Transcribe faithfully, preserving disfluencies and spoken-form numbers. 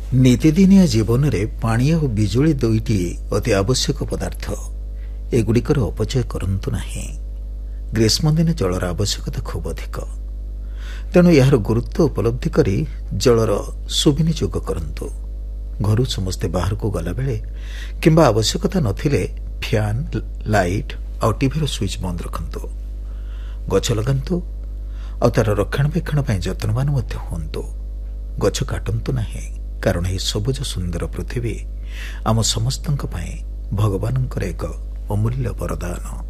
ନିତିଦିନିଆ ଜୀବନରେ ପାଣି ଓ ବିଜୁଳି ଦୁଇଟି ଅତି ଆବଶ୍ୟକ ପଦାର୍ଥ। ଏଗୁଡ଼ିକର ଅପଚୟ କରନ୍ତୁ ନାହିଁ। ଗ୍ରୀଷ୍ମଦିନେ ଜଳର ଆବଶ୍ୟକତା ଖୁବ୍ ଅଧିକ। ତେଣୁ ଏହାର ଗୁରୁତ୍ୱ ଉପଲବ୍ଧି କରି ଜଳର ସୁବିନିଯୋଗ କରନ୍ତୁ। ଘରୁ ସମସ୍ତେ ବାହାରକୁ ଗଲାବେଳେ କିମ୍ବା ଆବଶ୍ୟକତା ନଥିଲେ ଫ୍ୟାନ୍, ଲାଇଟ୍ ଆଉ ଟିଭିର ସୁଇଚ୍ ବନ୍ଦ ରଖନ୍ତୁ। ଗଛ ଲଗାନ୍ତୁ ଆଉ ତାର ରକ୍ଷଣାବେକ୍ଷଣ ପାଇଁ ଯତ୍ନବାନ ମଧ୍ୟ ହୁଅନ୍ତୁ। ଗଛ କାଟନ୍ତୁ ନାହିଁ, କାରଣ ଏହି ସବୁଜ ସୁନ୍ଦର ପୃଥିବୀ ଆମ ସମସ୍ତଙ୍କ ପାଇଁ ଭଗବାନଙ୍କର ଏକ ଅମୂଲ୍ୟ ବରଦାନ।